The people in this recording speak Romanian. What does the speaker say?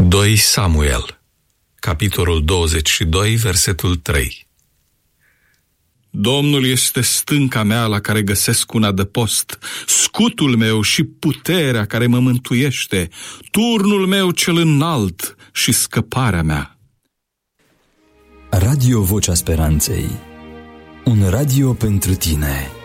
2 Samuel, capitolul 22, versetul 3. Domnul este stânca mea la care găsesc un adăpost, scutul meu și puterea care mă mântuiește, turnul meu cel înalt și scăparea mea. Radio Vocea Speranței, un radio pentru tine.